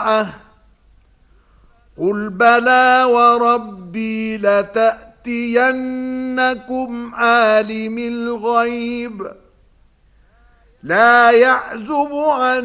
الساعة قل بلى وربي لتأتينكم عالم الغيب لا يعزب عن